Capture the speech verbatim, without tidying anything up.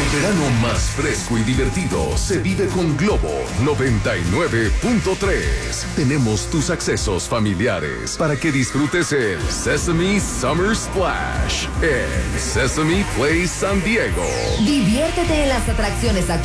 verano más fresco y divertido se vive con Globo noventa y nueve punto tres. Tenemos tus accesos familiares para que disfrutes el Sesame Summer Splash en Sesame Place San Diego. Diviértete en las atracciones acuáticas